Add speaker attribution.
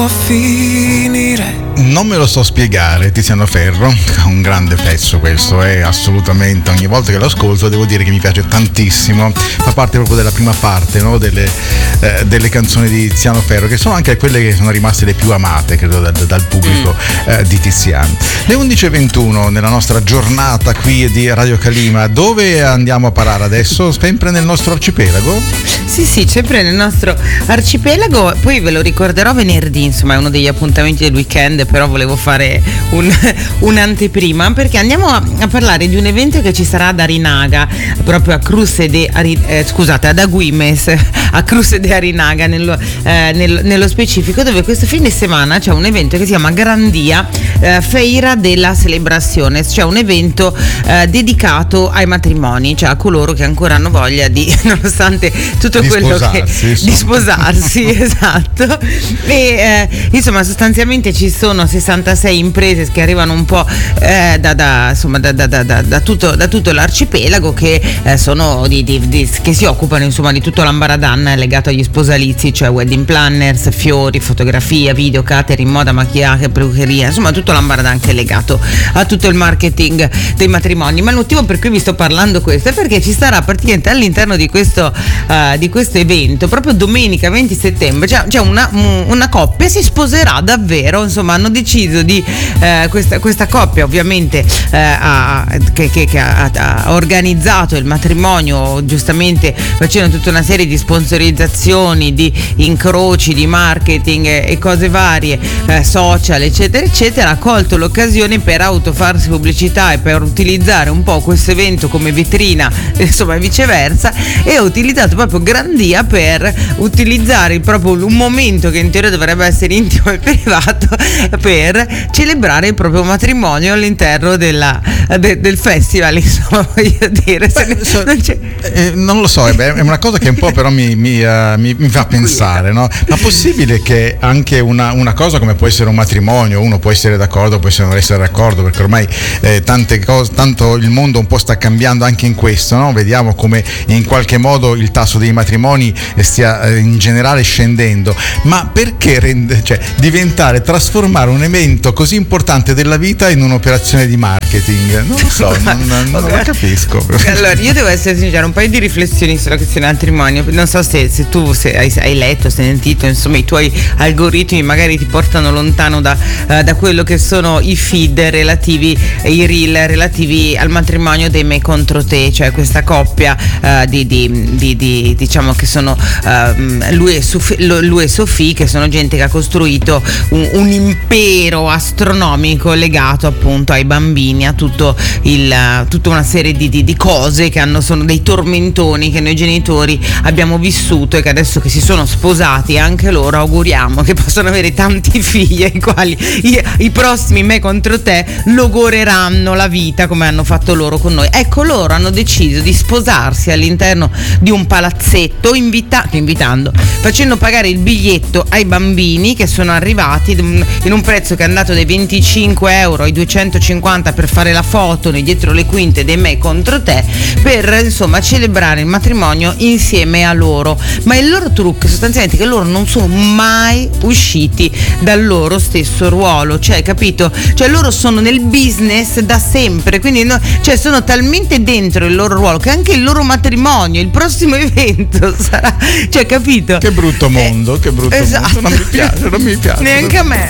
Speaker 1: finire.
Speaker 2: Non me lo so spiegare, Tiziano Ferro, un grande pezzo questo, è assolutamente, ogni volta che lo ascolto devo dire che mi piace tantissimo, fa parte proprio della prima parte, no? delle canzoni di Tiziano Ferro, che sono anche quelle che sono rimaste le più amate, credo, dal pubblico di Tiziano. Le 11:21 nella nostra giornata qui di Radio Calima. Dove andiamo a parare adesso? Sempre nel nostro arcipelago?
Speaker 3: Sì, sempre nel nostro arcipelago, poi ve lo ricorderò venerdì, insomma è uno degli appuntamenti del weekend, però volevo fare un'anteprima, perché andiamo a parlare di un evento che ci sarà ad Arinaga, proprio a Cruce de ad Agüimes, a Cruce de Arinaga nello specifico, dove questo fine settimana c'è un evento che si chiama Grandia Feira della Celebraciones, cioè un evento dedicato ai matrimoni, cioè a coloro che ancora hanno voglia di, nonostante tutto quello di sposarsi, esatto. E insomma sostanzialmente ci sono 66 imprese che arrivano un po' da tutto l'arcipelago, che sono che si occupano insomma di tutto l'ambaradan legato agli sposalizi, cioè wedding planners, fiori, fotografia, video, catering, moda, maquillaggio, pelucheria, insomma tutto l'ambaradan che è legato a tutto il marketing dei matrimoni. Ma il motivo per cui vi sto parlando questo è perché ci sarà praticamente all'interno di questo evento, proprio domenica 20 settembre, c'è una coppia si sposerà davvero, insomma hanno deciso di questa coppia ovviamente che ha organizzato il matrimonio, giustamente facendo tutta una serie di sponsorizzazioni, di incroci, di marketing e cose varie, social eccetera, ha colto l'occasione per autofarsi pubblicità e per utilizzare un po' questo evento come vetrina, insomma viceversa, e ha utilizzato proprio Grandia per utilizzare proprio un momento che in teoria dovrebbe essere intimo e privato per celebrare il proprio matrimonio all'interno del festival, insomma voglio dire.
Speaker 2: Non lo so, è una cosa che un po' però mi fa pensare, no? Ma possibile che anche una cosa come può essere un matrimonio, uno può essere d'accordo, può non essere d'accordo, perché ormai tante cose, tanto il mondo un po' sta cambiando anche in questo, no? Vediamo come in qualche modo il tasso dei matrimoni stia in generale scendendo, ma perché trasformare un evento così importante della vita in un'operazione di marketing? Non lo so, non lo capisco.
Speaker 3: Allora, io devo essere sincera, un paio di riflessioni sulla questione matrimonio. Non so se tu hai letto, sentito, insomma i tuoi algoritmi magari ti portano lontano da quello che sono i feed relativi, i reel relativi al matrimonio dei Me contro te, cioè questa coppia diciamo che sono lui e Sophie, che sono gente che ha costruito un impero astronomico legato appunto ai bambini, a tutta una serie di cose che sono dei tormentoni che noi genitori abbiamo vissuto, e che adesso che si sono sposati anche loro auguriamo che possano avere tanti figli ai quali i prossimi Me contro te logoreranno la vita come hanno fatto loro con noi. Ecco, loro hanno deciso di sposarsi all'interno di un palazzetto facendo pagare il biglietto ai bambini, che sono arrivati in un prezzo che è andato dai 25 euro ai 250 per fare la foto dietro le quinte dei Me contro te, per insomma celebrare il matrimonio insieme a loro. Ma il loro trucco sostanzialmente è che loro non sono mai usciti dal loro stesso ruolo, cioè capito? Cioè loro sono nel business da sempre, quindi sono talmente dentro il loro ruolo che anche il loro matrimonio, il prossimo evento sarà, cioè capito?
Speaker 2: Che brutto mondo, che brutto
Speaker 3: esatto.
Speaker 2: mondo, non mi piace.
Speaker 3: Neanche a me.